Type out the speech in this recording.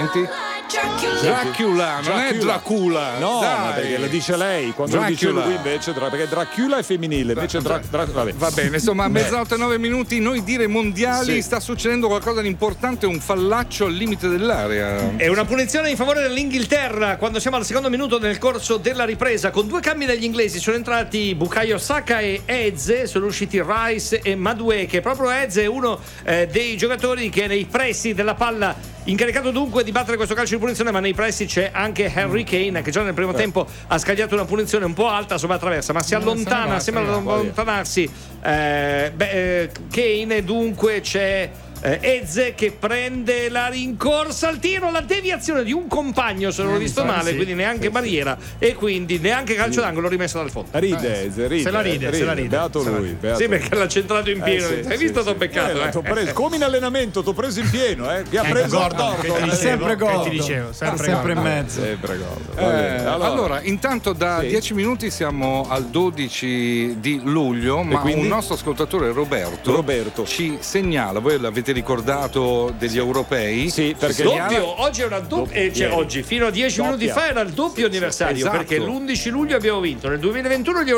Dracula, non è Dracula. No, dai. perché lo dice lei. Quando lo dice lui invece, perché Dracula è femminile, invece vabbè. Va bene, insomma, a mezzanotte e 9 minuti, noi dire mondiali, Sì. sta succedendo qualcosa di importante, un fallaccio al limite dell'area. È una punizione in favore dell'Inghilterra quando siamo al secondo minuto nel corso della ripresa. Con due cambi degli inglesi sono entrati Bukayo Saka e Eze, sono usciti Rice e Madueke. Proprio Eze è uno dei giocatori che nei pressi della palla, incaricato dunque di battere questo calcio di punizione, ma nei pressi c'è anche Harry Kane che già nel primo tempo ha scagliato una punizione un po' alta sopra traversa, ma si allontana, sembra allontanarsi Kane, dunque c'è Eze che prende la rincorsa al tiro, la deviazione di un compagno, se non l'ho visto male, quindi neanche barriera e quindi neanche calcio d'angolo rimessa dal fondo. Ride, Eze, se la ride. Beato lui. Sì, perché l'ha centrato in pieno. Hai visto? T'ho beccato. T'ho preso, come in allenamento, t'ho preso in pieno, Mi ha preso Gordon, sempre Gordon. Ti dicevo, sempre in mezzo. Sempre Gordon. Allora, intanto da 10 minuti siamo al 12 di luglio, ma quindi? un nostro ascoltatore Roberto ci segnala, voi l'avete ricordato degli europei? Sì, perché doppio, oggi è una oggi fino a 10 minuti fa era il doppio anniversario, esatto. perché l'11 luglio abbiamo vinto nel 2021 gli